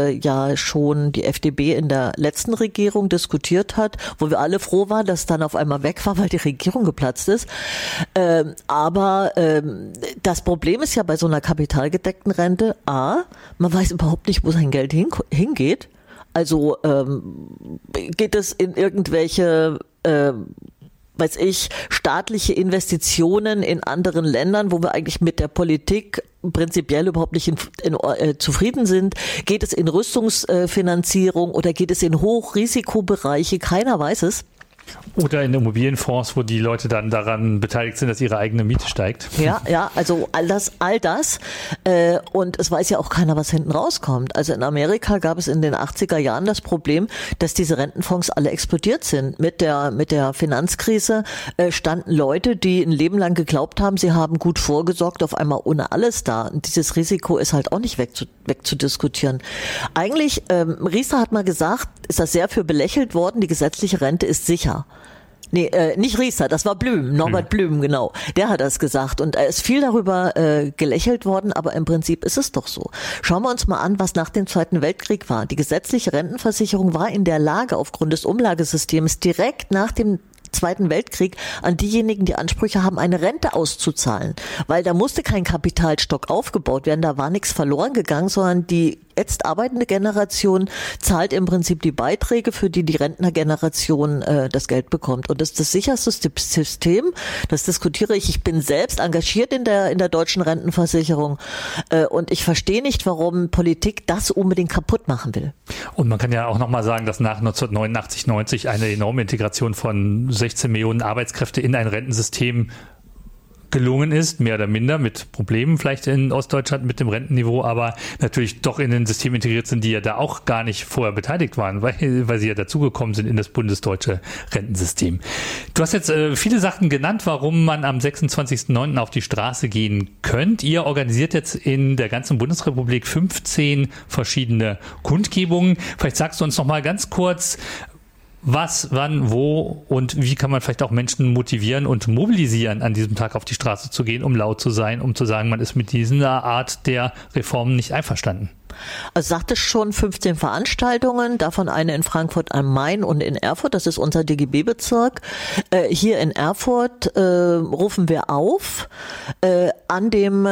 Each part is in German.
ja schon die FDP in der letzten Regierung diskutiert hat, wo wir alle froh waren, dass es dann auf einmal weg war, weil die Regierung geplatzt ist. Aber das Problem ist ja bei so einer kapitalgedeckten Rente, man weiß überhaupt nicht, wo sein Geld hingeht. Also geht es in irgendwelche staatliche Investitionen in anderen Ländern, wo wir eigentlich mit der Politik prinzipiell überhaupt nicht zufrieden sind? Geht es in Rüstungsfinanzierung oder geht es in Hochrisikobereiche? Keiner weiß es. Oder in Immobilienfonds, wo die Leute dann daran beteiligt sind, dass ihre eigene Miete steigt. Ja, also all das. Und es weiß ja auch keiner, was hinten rauskommt. Also in Amerika gab es in den 80er Jahren das Problem, dass diese Rentenfonds alle explodiert sind. Mit der Finanzkrise standen Leute, die ein Leben lang geglaubt haben, sie haben gut vorgesorgt, auf einmal ohne alles da. Und dieses Risiko ist halt auch nicht wegzudiskutieren. Eigentlich, Riester hat mal gesagt, ist das sehr für belächelt worden, die gesetzliche Rente ist sicher. Nee, nicht Riester, das war Blüm, Norbert Blüm, genau. Der hat das gesagt und es ist viel darüber gelächelt worden, aber im Prinzip ist es doch so. Schauen wir uns mal an, was nach dem Zweiten Weltkrieg war. Die gesetzliche Rentenversicherung war in der Lage, aufgrund des Umlagesystems direkt nach dem Zweiten Weltkrieg an diejenigen, die Ansprüche haben, eine Rente auszuzahlen. Weil da musste kein Kapitalstock aufgebaut werden, da war nichts verloren gegangen, sondern die jetzt arbeitende Generation zahlt im Prinzip die Beiträge, für die Rentnergeneration das Geld bekommt. Und das ist das sicherste System, das diskutiere ich. Ich bin selbst engagiert in der deutschen Rentenversicherung und ich verstehe nicht, warum Politik das unbedingt kaputt machen will. Und man kann ja auch nochmal sagen, dass nach 1989, 90 eine enorme Integration von 16 Millionen Arbeitskräfte in ein Rentensystem gelungen ist, mehr oder minder, mit Problemen vielleicht in Ostdeutschland mit dem Rentenniveau, aber natürlich doch in ein System integriert sind, die ja da auch gar nicht vorher beteiligt waren, weil sie ja dazugekommen sind in das bundesdeutsche Rentensystem. Du hast jetzt viele Sachen genannt, warum man am 26.09. auf die Straße gehen könnt. Ihr organisiert jetzt in der ganzen Bundesrepublik 15 verschiedene Kundgebungen. Vielleicht sagst du uns noch mal ganz kurz, was, wann, wo und wie kann man vielleicht auch Menschen motivieren und mobilisieren, an diesem Tag auf die Straße zu gehen, um laut zu sein, um zu sagen, man ist mit dieser Art der Reformen nicht einverstanden? Also sagte schon 15 Veranstaltungen, davon eine in Frankfurt am Main und in Erfurt, das ist unser DGB-Bezirk. Hier in Erfurt rufen wir auf, an dem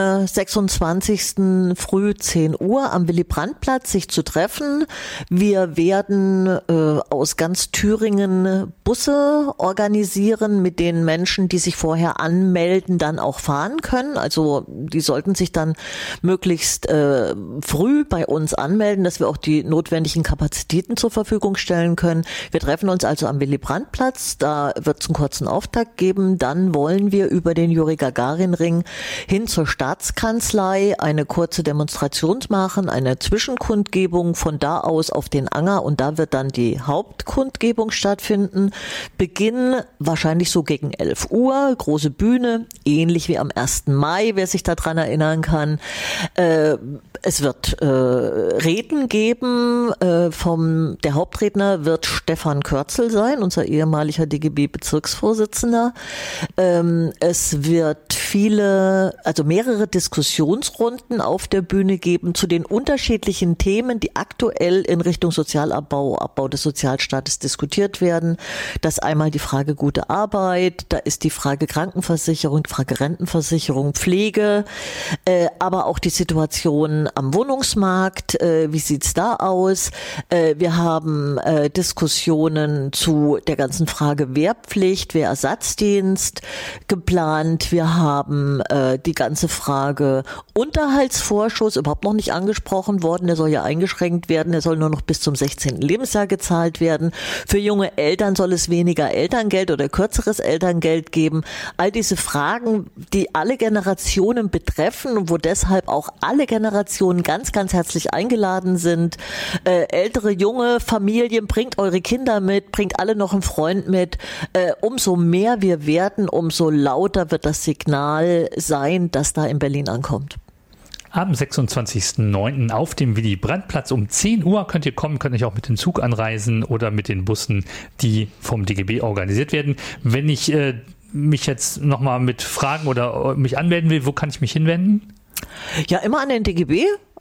26. früh 10 Uhr am Willy-Brandt-Platz sich zu treffen. Wir werden aus ganz Thüringen Busse organisieren, mit denen Menschen, die sich vorher anmelden, dann auch fahren können. Also die sollten sich dann möglichst früh bei uns anmelden, dass wir auch die notwendigen Kapazitäten zur Verfügung stellen können. Wir treffen uns also am Willy-Brandt-Platz, da wird es einen kurzen Auftakt geben. Dann wollen wir über den Juri-Gagarin-Ring hin zur Staatskanzlei eine kurze Demonstration machen, eine Zwischenkundgebung von da aus auf den Anger und da wird dann die Hauptkundgebung stattfinden. Beginn wahrscheinlich so gegen 11 Uhr, große Bühne, ähnlich wie am 1. Mai, wer sich daran erinnern kann. Es wird Reden geben. Der Hauptredner wird Stefan Körzel sein, unser ehemaliger DGB-Bezirksvorsitzender. Es wird mehrere Diskussionsrunden auf der Bühne geben zu den unterschiedlichen Themen, die aktuell in Richtung Sozialabbau, Abbau des Sozialstaates diskutiert werden. Das ist einmal die Frage gute Arbeit, da ist die Frage Krankenversicherung, die Frage Rentenversicherung, Pflege, aber auch die Situation am Wohnungsmarkt, wie sieht's da aus? Wir haben Diskussionen zu der ganzen Frage Wehrpflicht, Wehrersatzdienst geplant. Wir haben die ganze Frage Unterhaltsvorschuss, überhaupt noch nicht angesprochen worden. Der soll ja eingeschränkt werden. Der soll nur noch bis zum 16. Lebensjahr gezahlt werden. Für junge Eltern soll es weniger Elterngeld oder kürzeres Elterngeld geben. All diese Fragen, die alle Generationen betreffen und wo deshalb auch alle Generationen ganz, ganz herzlich eingeladen sind. Ältere, junge Familien, bringt eure Kinder mit, bringt alle noch einen Freund mit. Umso mehr wir werden, umso lauter wird das Signal sein, das da in Berlin ankommt. Am 26.09. auf dem Willy-Brandt-Platz um 10 Uhr könnt ihr kommen, könnt euch auch mit dem Zug anreisen oder mit den Bussen, die vom DGB organisiert werden. Wenn ich mich jetzt nochmal mit Fragen oder mich anmelden will, wo kann ich mich hinwenden? Ja, immer an den DGB,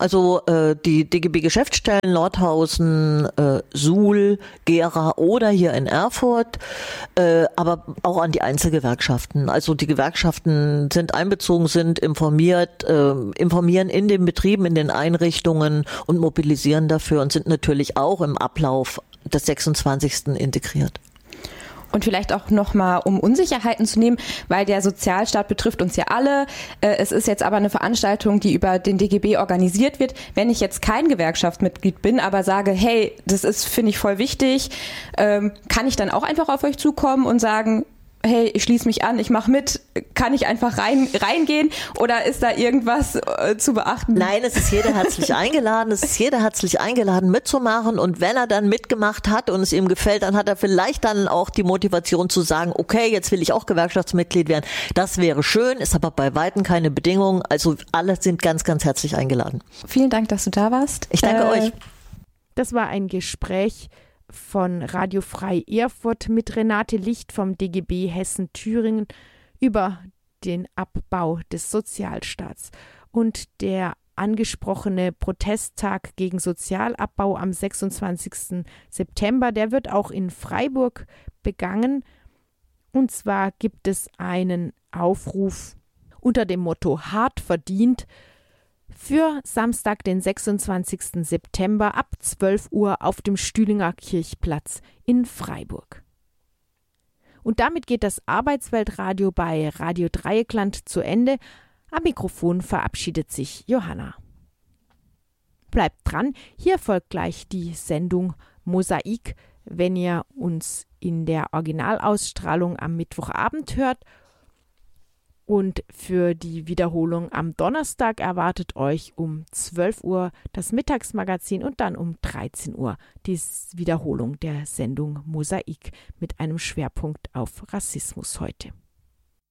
Also die DGB-Geschäftsstellen Nordhausen, Suhl, Gera oder hier in Erfurt, aber auch an die Einzelgewerkschaften. Also die Gewerkschaften sind einbezogen, sind informiert, informieren in den Betrieben, in den Einrichtungen und mobilisieren dafür und sind natürlich auch im Ablauf des 26. integriert. Und vielleicht auch nochmal, um Unsicherheiten zu nehmen, weil der Sozialstaat betrifft uns ja alle. Es ist jetzt aber eine Veranstaltung, die über den DGB organisiert wird. Wenn ich jetzt kein Gewerkschaftsmitglied bin, aber sage, hey, das ist, finde ich, voll wichtig, kann ich dann auch einfach auf euch zukommen und sagen, hey, ich schließe mich an, ich mache mit, kann ich einfach reingehen oder ist da irgendwas zu beachten? Nein, es ist jeder herzlich eingeladen, mitzumachen, und wenn er dann mitgemacht hat und es ihm gefällt, dann hat er vielleicht dann auch die Motivation zu sagen, okay, jetzt will ich auch Gewerkschaftsmitglied werden. Das wäre schön, ist aber bei Weitem keine Bedingung, also alle sind ganz, ganz herzlich eingeladen. Vielen Dank, dass du da warst. Ich danke euch. Das war ein Gespräch von Radio Frei Erfurt mit Renate Licht vom DGB Hessen-Thüringen über den Abbau des Sozialstaats. Und der angesprochene Protesttag gegen Sozialabbau am 26. September, der wird auch in Freiburg begangen. Und zwar gibt es einen Aufruf unter dem Motto Hart verdient für Samstag, den 26. September ab 12 Uhr auf dem Stühlinger Kirchplatz in Freiburg. Und damit geht das Arbeitsweltradio bei Radio Dreieckland zu Ende. Am Mikrofon verabschiedet sich Johanna. Bleibt dran, hier folgt gleich die Sendung Mosaik, wenn ihr uns in der Originalausstrahlung am Mittwochabend hört. Und für die Wiederholung am Donnerstag erwartet euch um 12 Uhr das Mittagsmagazin und dann um 13 Uhr die Wiederholung der Sendung Mosaik mit einem Schwerpunkt auf Rassismus heute.